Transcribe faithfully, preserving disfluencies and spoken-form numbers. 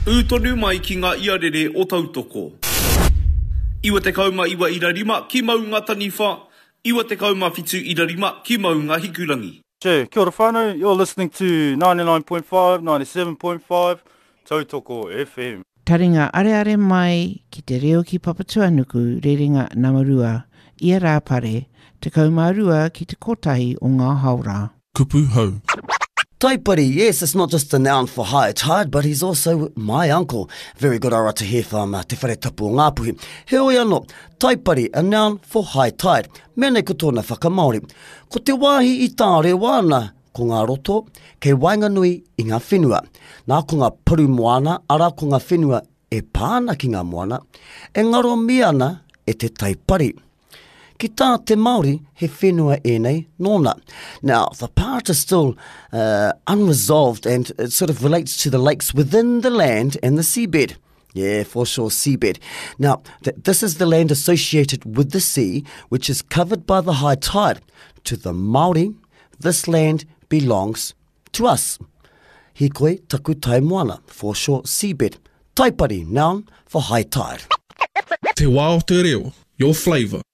Utonu mai ki ngā iarere o tautoko. Iwa te kauma iwa ira rima ki mau ngā taniwha. Iwa te kauma fitu ira rima ki mau ngā hikurangi. Che, kia ora whānau, you're listening to ninety-nine point five, ninety-seven point five, Tautoko F M. Taringa are are mai ki te reo ki Papatuanuku, rerenga Namarua, ia rā pare, te kaumarua ki te kotahi o ngā haura. Kupu hau. Taipari, yes, it's not just a noun for high tide, but he's also my uncle. Very good ara te he from uh, Te Whare Tapu o Ngāpuhi. He oi anō, taipari, a noun for high tide. Mene ko tōna whakamaori. Ko te wāhi i tāre wāna, ko ngā roto, kei wainganui i ngā whenua. Nā ko ngā paru moana, ara ko ngā whenua e pāna ki ngā moana, e ngaro miana e te taipari. Ki tā te Māori, he whenua e nei nōna. Now, the part is still uh, unresolved and it sort of relates to the lakes within the land and the seabed. Yeah, for sure, seabed. Now, th this is the land associated with the sea, which is covered by the high tide. To the Māori, this land belongs to us. Hikoi taku tai moana, for sure, seabed. Taipari, noun for high tide. Te wā o te reo, your flavour.